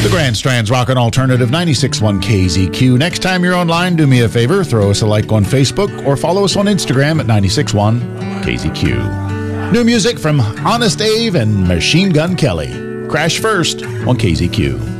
The Grand Strand's Rockin' Alternative 96.1 KZQ. Next time you're online, do me a favor, throw us a like on Facebook or follow us on Instagram at 96.1 KZQ. New music from Honest Abe and Machine Gun Kelly. Crash First on KZQ.